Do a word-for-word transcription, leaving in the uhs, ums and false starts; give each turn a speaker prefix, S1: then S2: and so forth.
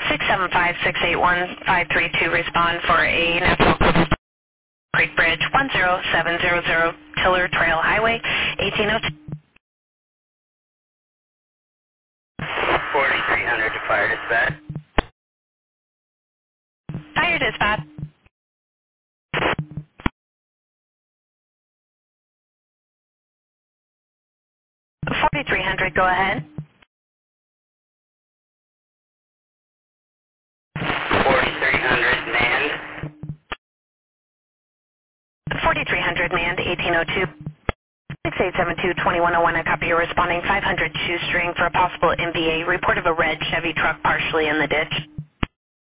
S1: six seven five, six eight one, five three two, respond for a natural Creek Bridge, one zero seven zero zero, Tiller Trail Highway, eighteen oh two.
S2: forty-three hundred to fire dispatch.
S1: Fire dispatch. forty-three hundred, go ahead.
S2: forty-three hundred manned.
S1: forty-three hundred manned, eighteen oh two. six eight seven two, two one oh one, I copy you're responding five hundred shoestring for a possible M V A. Report of a red Chevy truck partially in the ditch.